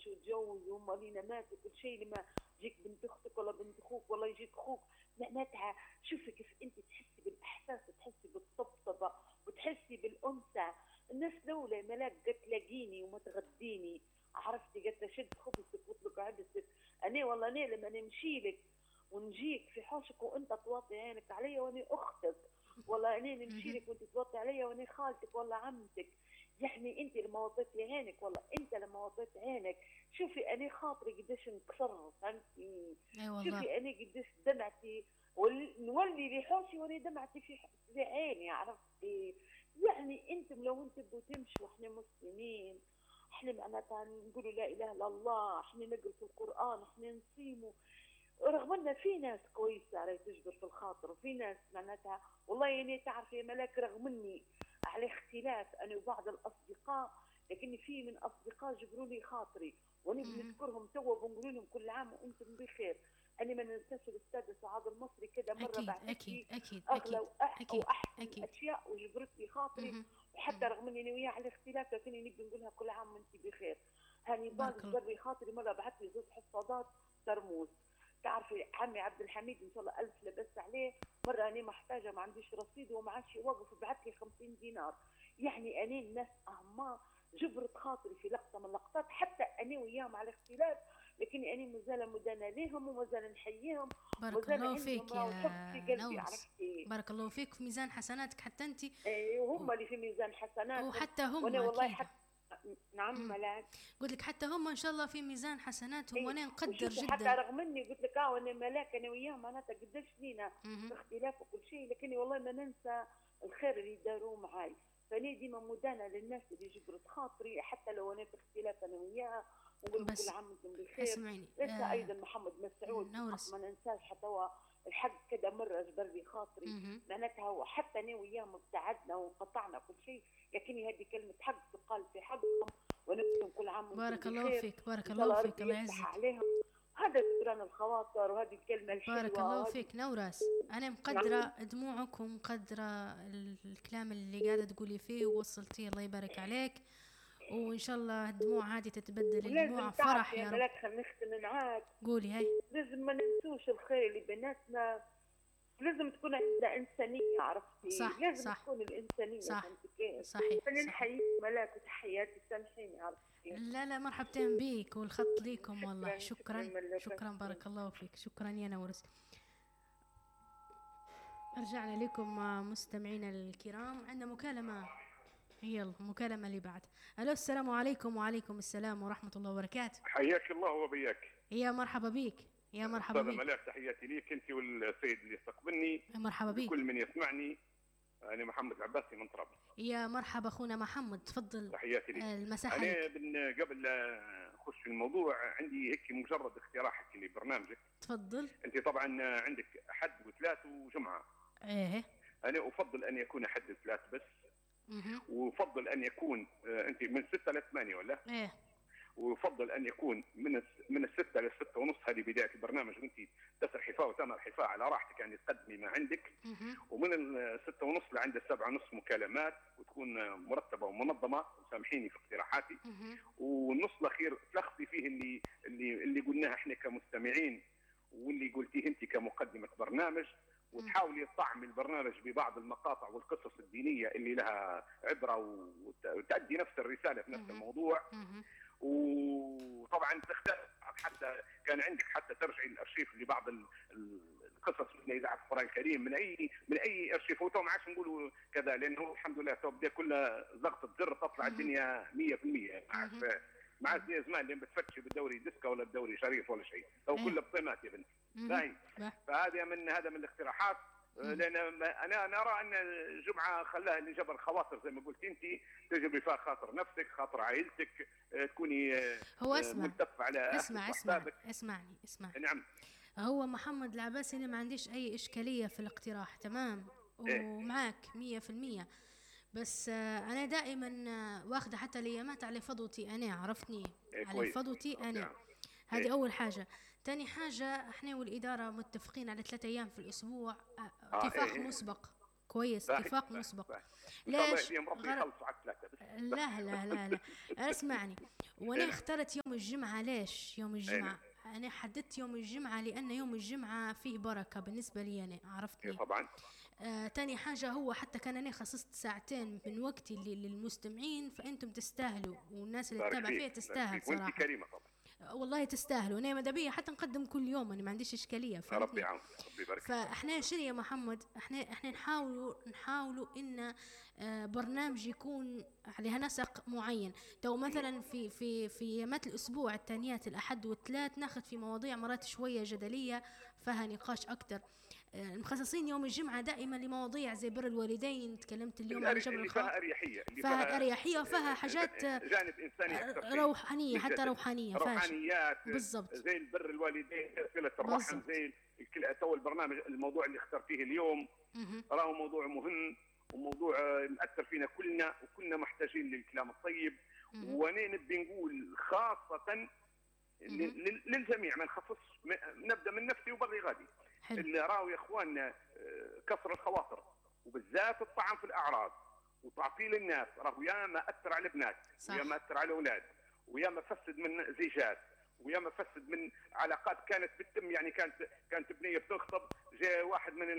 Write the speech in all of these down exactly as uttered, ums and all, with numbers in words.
تتزوج وتجوز وهم لينا مات وكل شيء، لما تجيك بنت اختك ولا بنت اخوك ولا يجيك اخوك معناتها شوفي كيف انت تحسي بالاحساس، تحسي بالطبطبه وتحسي بالانثى. الناس دولة ملاك قالت لاقيني وما تغديني، عرفتي قالت شد خبزك واطلق عدسك. انا والله انا لما نمشي لك ونجيك في حوشك وانت توطي عينك علي وانا اختك، والله انا نمشي لك وانت توطي علي وانا خالتك ولا عمتك. يعني انت لما وطيتي عينك، والله انت لما وطيت عينك شوفي انا خاطري قديش انكسر، فهمتي؟ اي والله. شوفي انا قديش دمعتي ونولي لحوشي وانا دمعتي في في عيني، عرفتي؟ يعني انتم لو انتم بدو تمشوا، احنا مسلمين، احنا معناتها نقولوا لا اله الا الله، احنا نقرا في القران، احنا نصيموا، رغم ان في ناس كويسه راهي تجبر في الخاطر، وفي ناس معناتها والله يعني تعرف يا ملاك رغم اني على اختلاف انا وبعض الاصدقاء، لكن في من اصدقاء جبروا لي خاطري وانا بنذكرهم توا بنقول لهم كل عام وانتم بخير. انا ما ننساش الاستاذ سعاد المصري كذا مره أكيد بعثت أكيد لي أكيد اغلى وأح أكيد واحسن أكيد الاشياء وجبرت لي خاطري. مهم. وحتى رغم اني انا وياه على اختلاف لكني نبي نقولها كل عام وانت بخير. هاني بارك بال الله. جبر لي خاطري مره بعث لي زوج حفاضات ترموز، تعرفي عمي عبد الحميد ان شاء الله الف لبس عليه، مره انا محتاجه ما عنديش رصيد وما عادش يوقف بعث لي خمسين دينار. يعني انا الناس اهما جبرت خاطري في لقطه من اللقطات، حتى انا وياهم على اختلاف لكني انا مازال مدانه ليهم ومازال نحييهم، بارك ومازال الله عندهم فيك راهو حب في يا قلبي، نورس. عرفتي؟ بارك الله فيك، في ميزان حسناتك حتى انت. اي وهم اللي في ميزان حسناتهم. وحتى هم وانا والله اكيد. حتى نعم ملاك. قلت لك حتى هم ان شاء الله في ميزان حسناتهم، اي وانا نقدر وشوفي حتى جدا. رغم اني قلت لك اه وانا ملاك انا وياهم معناتها قداش لينا في اختلاف وكل شيء، لكني والله ما ننسى الخير اللي داروه معاي. فاني ديما مدانه للناس اللي جبرت خاطري حتى لو انا في اختلاف انا وياها، ونقول كل عام وانتم بخير. اسمعيني ليس آه ايضا محمد مسعود نورس. ما ننساش حتى هو الحق كذا مره جبر لي خاطري، معناتها هو حتى انا وياهم ابتعدنا وانقطعنا كل شيء، لكني هذه كلمه حق تقال في حقهم، ونقول كل عام وانتم بارك بخير. الله فيك. بارك الله فيك. الله يعزك. عليهم هذا جبران الخواطر وهذه الكلمة الحلوة. بارك الله فيك نورس. أنا مقدرة دموعك ومقدرة الكلام اللي قاعدة تقولي فيه ووصلتيه، الله يبارك عليك، وإن شاء الله الدموع هذه تتبدل لدموع فرح يا رب. ملاك خلينا نختم معاك. قولي هاي. لازم ما ننسوش الخير اللي بيناتنا، لازم تكون عندنا إنسانية، عرفتي؟ صح لازم صح تكون الإنسانية. صح كيف؟ صحيح. فنحييك ملاك وتحياتي، سامحيني عرفتي. لا لا مرحبتين بيك والخط ليكم والله. شكرا شكرا, شكرا بارك الله فيك. شكرا يا نورس. رجعنا لكم مستمعينا الكرام، عندنا مكالمة، يلا مكالمة اللي بعد. ألو السلام عليكم. وعليكم السلام ورحمة الله وبركاته. حياك الله وبياك. يا مرحبا بيك. يا مرحبا بيك. ملاك تحياتي ليك انت والسيد اللي استقبلني. مرحبا بيك. كل من يسمعني. أنا محمد العباسي من طرابلس. يا مرحبا أخونا محمد، تفضل. تحياتي ليك. المساحة أنا من قبل أخش في الموضوع عندي هيك مجرد اقتراح لبرنامجك. تفضل. أنت طبعا عندك أحد وثلاث وجمعة. إيه. أنا أفضل أن يكون أحد وثلاث بس. اها. وأفضل أن يكون أنت من ستة لثمانية ولا؟ إيه. ويفضل ان يكون من من الستة للستة ونص، هذه بدايه البرنامج، وانت تسر حفاء وتمر حفاء على راحتك، يعني تقدمي ما عندك. ومن الستة ونص لعند السبعة ونص مكالمات، وتكون مرتبه ومنظمه، وسامحيني في اقتراحاتي. والنص الاخير تلخصي فيه اللي اللي اللي قلناه احنا كمستمعين، واللي قلتيه انت كمقدمه برنامج، وتحاولي تطعمي البرنامج ببعض المقاطع والقصص الدينيه اللي لها عبره وتؤدي نفس الرساله في نفس الموضوع. وطبعا تختلف، حتى كان عندك حتى ترجعي الارشيف لبعض القصص من اذاعه القران الكريم، من اي من اي ارشيف، وتو ما عادش نقولوا كذا، لانه الحمد لله تو بدا كل ضغطه زر تطلع الدنيا مية بالمية. ما عادش ما عادش زي زمان اللي بتفتشي بالدوري ديسكا ولا الدوري شريف ولا شيء، تو كله بطيمات يا بنتي. باين. فهذا من هذا من الاقتراحات، لان انا نرى ان الجمعه خلاها اللي جبر خواطر زي ما قلت انت، تجبري فيها خاطر نفسك، خاطر عائلتك، تكوني هو اسمع ملتف على اسمع اسمع اسمعني اسمعني. نعم. هو محمد العباسي انا ما عنديش اي اشكاليه في الاقتراح، تمام، ومعاك مية في المية، بس انا دائما واخده حتى الايامات على فضوتي انا، عرفتني؟ على فضوتي انا. هذه أول حاجة. تاني حاجة، احنا والإدارة متفقين على ثلاثة أيام في الأسبوع، اتفاق مسبق كويس، اتفاق مسبق. ليش غر... لا لا لا لا اسمعني، وانا اخترت يوم الجمعة. ليش يوم الجمعة؟ أنا حددت يوم الجمعة لأن يوم الجمعة فيه بركة بالنسبة لي أنا، عرفتني؟ طبعا. آه، تاني حاجة هو حتى كان أنا خصصت ساعتين من وقتي للمستمعين، فأنتم تستاهلوا، والناس اللي تتابع فيها تستاهل صراحة. وانت كريمة طبعا. والله تستاهلوا. أنا مدبية حتى نقدم كل يوم، أنا ما عنديش إشكالية. ربي يعاون، ربي يبارك. فإحنا شنو يا محمد، إحنا إحنا نحاولوا نحاولوا إن آه برنامج يكون عليها نسق معين. تو مثلا في في في يومات الأسبوع الثانيات الأحد والثلاث ناخذ في مواضيع مرات شوية جدلية فيها نقاش أكتر. آه مخصصين يوم الجمعة دائما لمواضيع زي بر الوالدين، تكلمت اليوم عن جبر الخاطر، فيها أريحية، فيها أريحية وفيها حاجات جانب إنساني أكثر، روحانية، حتى روحانية، روحانيات بالضبط، زي البر الوالدين، صلة الرحم، زي تو البرنامج الموضوع اللي اخترتيه اليوم راه موضوع مهم وموضوع مأثر فينا كلنا، وكلنا محتاجين للكلام الطيب. وانا نبي نقول خاصة للجميع، ما نخصصش، نبدا من نفسي وبغي غادي. اللي راهو يا اخواننا كسر الخواطر، وبالذات الطعن في الاعراض وتعطيل الناس، راهو يا ما اثر على البنات ويا ما اثر على الاولاد ويا ما فسد من زيجات ويا ما فسد من علاقات كانت بتتم. يعني كانت كانت بنيه بتخطب، جاء واحد من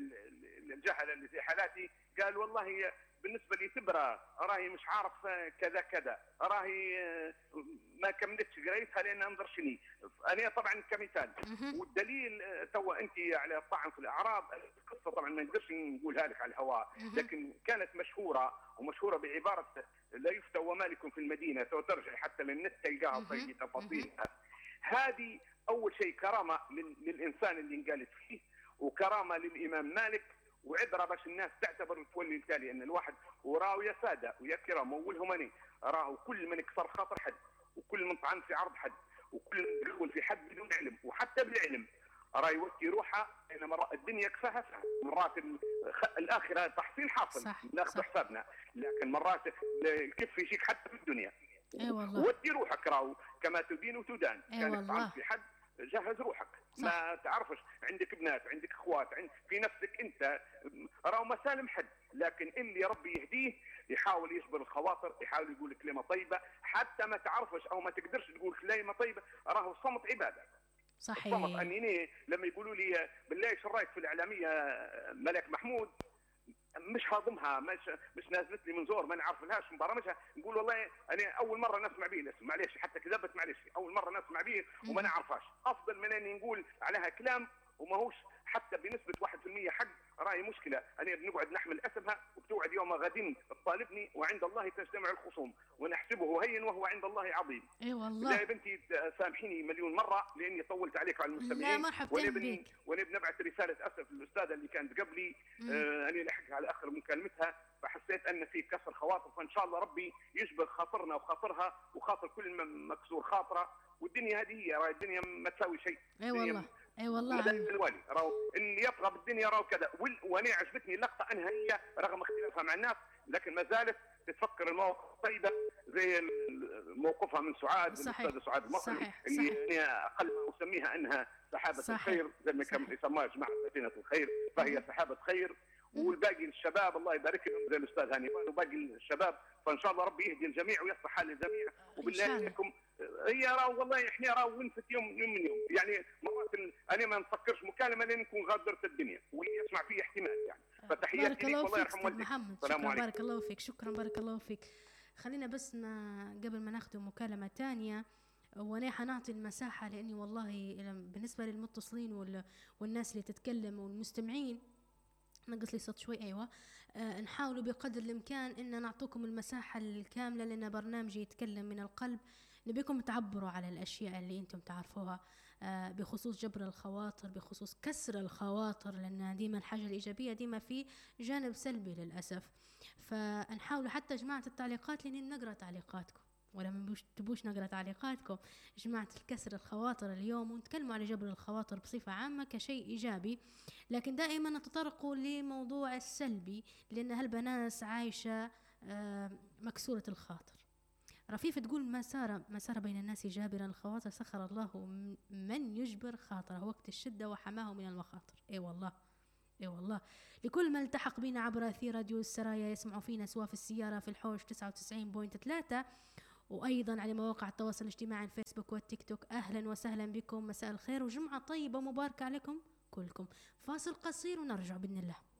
الجهله اللي زي حالاتي قال والله بالنسبه لي تبرى راهي مش عارف كذا كذا، راهي ما كملتش قرايتها لان انظر شني. انا طبعا كمثال، والدليل تو انت على الطعن في الاعراض، القصه طبعا ما نقدرش نقولها لك على الهواء، لكن كانت مشهوره ومشهوره بعباره لا يفتى ومالك في المدينه، تو ترجع حتى للنت تلقاها في تفاصيلها. هذه اول شيء كرامه للانسان اللي انقالت فيه، وكرامه للامام مالك، وعبره باش الناس تعتبر وتولي التالي ان الواحد وراو يا ساده ويا كرام اولهم اني راهو كل من كسر خاطر حد، وكل من طعن في عرض حد، وكل من يقول في حد بدون علم، وحتى بالعلم راه يوكي روحه. ان مرات الدنيا كفاها مرات الاخره تحصيل حاصل ناخذ حسابنا، لكن مرات الكف يجيك حتى في الدنيا. اي والله. ودي روحك راهو كما تدين وتدان. كان طعن في حد جهز روحك. صح. ما تعرفش عندك بنات، عندك اخوات، عند في نفسك انت، راهو ما سالم حد، لكن اللي ربي يهديه يحاول يجبر الخواطر، يحاول يقول كلمه طيبه حتى ما تعرفش او ما تقدرش تقول كلمه طيبه. راهو الصمت عباده. صحيح. الصمت اني لما يقولوا لي بالله ايش رايك في الاعلاميه ملك محمود، مش هاضمها، مش مش نازلت لي من زور ما نعرف لهاش مبرمجها، نقول والله انا اول مره نسمع به الاسم، معليش حتى كذبت، معليش اول مره نسمع به وما نعرفهاش، افضل من اني نقول عليها كلام وما هوش حتى بنسبه واحد بالمئة حق. راهي مشكله، انا بنقعد نحمل اسمها وبتوعد يوم غد تطالبني، وعند الله تجتمع الخصوم ونحسبه هين وهو عند الله عظيم. اي والله. يا بنتي سامحيني مليون مره لاني طولت عليك على المستمعين. لا مرحبا بك. وانا بنبعث رساله اسف للاستاذه اللي كانت قبلي، آه انا لحقها على اخر مكالمتها، فحسيت ان في كسر خواطر، فان شاء الله ربي يجبر خاطرنا وخاطرها وخاطر كل مكسور خاطره. والدنيا هذه هي، راهي الدنيا ما تساوي شيء. اي والله. اي والله. الوالي راهو اللي يطغى بالدنيا راهو كذا. وانا عجبتني اللقطه انها هي رغم اختلافها مع الناس لكن ما زالت تتفكر المواقف طيبه زي موقفها من سعاد، الاستاذه سعاد المصري اللي اقل ما اسميها انها سحابه صحيح. الخير زي ما كان يسموها جماعه سفينه الخير، فهي سحابه خير. والباقي الشباب الله يبارك لهم زي الاستاذ هاني وباقي الشباب، فان شاء الله ربي يهدي الجميع ويصلح حال الجميع. وبالله عليكم هي راهو والله احنا راهو ونفت يوم يوم من يوم، يعني مرات انا ما نفكرش مكالمه لين نكون غادرت الدنيا واللي يسمع فيه احتمال يعني. فتحياتي لك والله يرحم والديك. السلام عليكم. بارك الله فيك. شكرا بارك الله فيك. خلينا بس ما قبل ما ناخذ مكالمه ثانيه، وانا حنعطي المساحه لاني والله بالنسبه للمتصلين والناس اللي تتكلم والمستمعين نقص لي صوت شوي. ايوه آه نحاولوا بقدر الامكان ان نعطوكم المساحه الكامله لان برنامج يتكلم من القلب. نبيكم تعبروا على الاشياء اللي انتم تعرفوها آه بخصوص جبر الخواطر، بخصوص كسر الخواطر، لان ديما الحاجه الايجابيه ديما في جانب سلبي للاسف. فنحاولوا حتى جماعه التعليقات لان نقرا تعليقاتكم، ولا ما تبوش نقرا تعليقاتكم جماعة الكسر الخواطر اليوم، ونتكلموا على جبر الخواطر بصفة عامة كشيء إيجابي، لكن دائما نتطرقوا لموضوع السلبي لأن هالبناس عايشة مكسورة الخاطر. رفيفة تقول ما سار ما سار بين الناس جابرا الخواطر سخر الله من يجبر خاطره وقت الشدة وحماه من المخاطر. اي والله اي والله. لكل ما التحق بنا عبر أثير راديو السرايا يسمعوا فينا سواء في السيارة في الحوش تسعة وتسعين فاصلة ثلاثة، وأيضا على مواقع التواصل الاجتماعي الفيسبوك والتيك توك. أهلا وسهلا بكم، مساء الخير وجمعة طيبة مباركة عليكم كلكم. فاصل قصير ونرجع بإذن الله.